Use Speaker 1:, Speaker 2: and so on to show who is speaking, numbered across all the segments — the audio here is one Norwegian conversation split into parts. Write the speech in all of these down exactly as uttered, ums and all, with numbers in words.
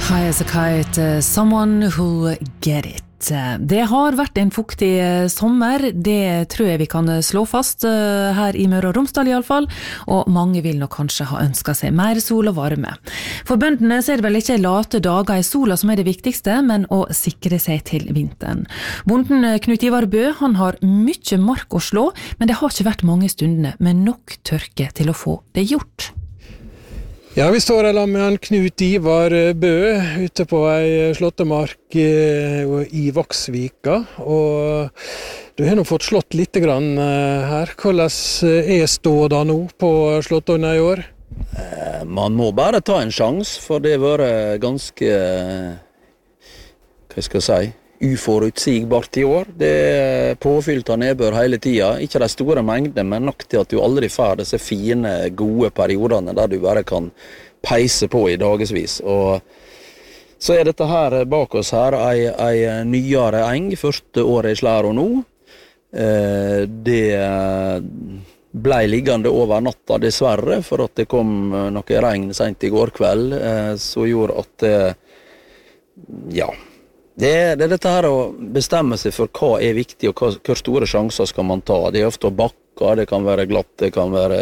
Speaker 1: High as a kite, someone who get it. Det har vært en fuktig sommer, det tror jeg vi kan slå fast her i Møre og Romsdal i alle fall, og mange vil nok kanskje ha ønsket seg mer sol og varme. For bøndene så er det vel ikke late dager i sola som er det viktigste, men å sikre seg til vinteren. Bonden Knut Ivar Bø, han har mye mark å slå, men det har ikke vært mange stundene med nok tørke til å få det gjort.
Speaker 2: Ja, vi står her med han Knut Ivar Bø ute på ei slåttemark i Vaksvika, og du har nå fått slått litt grann her. Hvordan er ståda nå på slåttene i år?
Speaker 3: Man må bare ta en sjans, for det har vært ganske, hva skal jeg si, uforutsigbart i år. Det er påfylt av nedbør hele tida. Ikke de store mengdene, men nok til at du aldri får disse fine, gode periodene der du bare kan peise på i dagesvis. Og så er dette her bak oss her ei, ei nyere eng, første året i slæra nå. Det ble liggende over natta dessverre, for at det kom noe regn sent i går kveld, så gjorde at det, ja, Det er, det er dette her å bestemme seg for hva er viktig, og hva, hvor store sjanser skal man ta. Det er ofte bakker, det kan være glatt, det kan være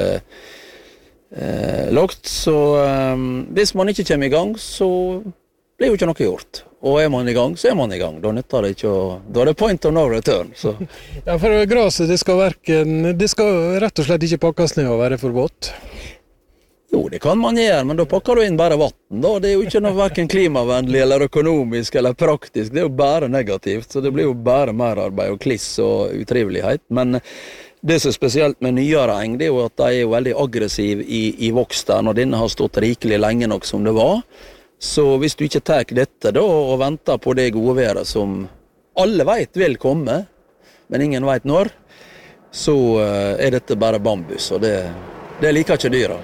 Speaker 3: eh, lagt. Så eh, hvis man ikke kommer i gang, så blir jo ikke noe gjort. Og er man i gang, så er man i gang. Da nytter det ikke å... Da er det point of no return. Så.
Speaker 2: Ja, for graset, det skal, verken, det skal rett og slett ikke pakkes ned og være for vått.
Speaker 3: Jo, det kan man gjøre, men da pakker du inn bare vatten, da. Det er jo ikke noe hverken klimavennlig eller økonomisk eller praktisk. Det er jo bare negativt, så det blir jo bare mer arbeid og kliss og utrivelighet. Men det som er spesielt med nyere eng, det er jo at de er jo veldig aggressiv i, i vokst der, når denne har stått rikelig lenge nok som det var. Så hvis du ikke tar dette da, og venter på det gode været som alle vet vil komme, men ingen vet når, så er dette bare bambus, og det, det liker ikke dyra.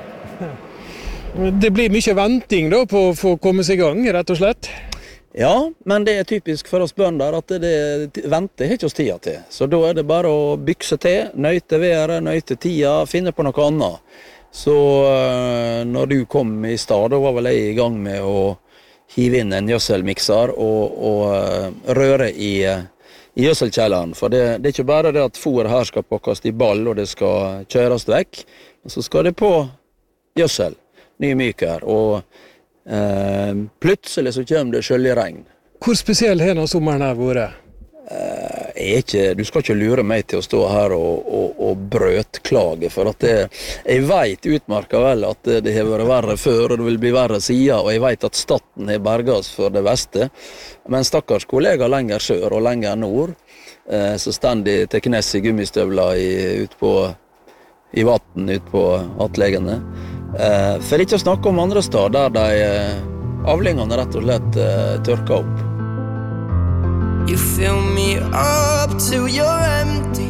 Speaker 2: Det blir mye venting da på å få komme seg i gang, rett og slett.
Speaker 3: Ja, men det er typisk for oss bønder at det, det venter ikke oss tida til. Så da er det bare å bykse til, nøyte været, nøyte tida, finne på noe annet. Så uh, når du kom i stad, da var vel jeg i gang med å hive inn en gjødselmikser og, og uh, røre i, uh, i gjødselkjelleren. For det, det er ikke bare det at fôret her skal pakkes i ball og det skal kjøres vekk, men så skal det på gjødsel. Nye myker, og eh, plutselig så kommer det skjøljeregn.
Speaker 2: Hvor spesiell har denne sommeren her vært?
Speaker 3: Eh, er ikke, du skal ikke lure meg til å stå her og, og, og brøtklage, for at det, jeg vet utmarka vel at det, det har vært verre før, og det vil bli verre siden, og jeg vet at staten har berget for det beste. Men stakkars kollega lenger sør og lenger nord, eh, så stendig til knes i gummistøvler i, ut på, i vatten ut på atlegene. Uh, for ikke å snakke om andre steder der de uh, avlingene rett og slett uh, tørker opp.
Speaker 4: You fill me up till you're empty.